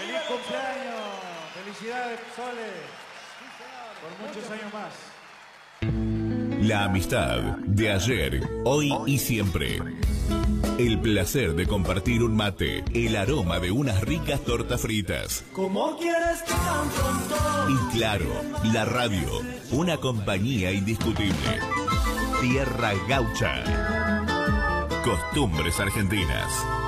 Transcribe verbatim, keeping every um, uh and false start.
¡Feliz cumpleaños! ¡Felicidades, Sole! Por muchos años más. La amistad de ayer, hoy y siempre. El placer de compartir un mate, el aroma de unas ricas tortas fritas. ¿Cómo quieres que tan pronto? Y claro, la radio, una compañía indiscutible. Tierra Gaucha. Costumbres argentinas.